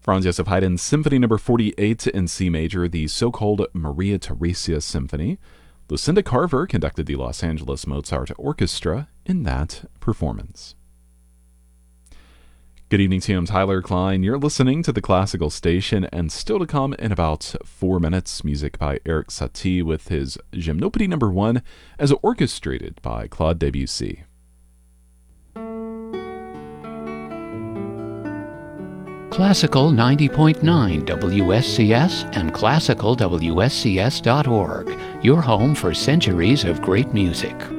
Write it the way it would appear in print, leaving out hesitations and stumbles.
Franz Joseph Haydn's Symphony No. 48 in C major, the so-called Maria Theresia Symphony. Lucinda Carver conducted the Los Angeles Mozart Orchestra in that performance. Good evening to you. I'm Tyler Klein. You're listening to the Classical Station, and still to come in about 4 minutes, music by Erik Satie with his Gymnopédie No. 1 as orchestrated by Claude Debussy. Classical 90.9 WSCS and classicalwscs.org, your home for centuries of great music.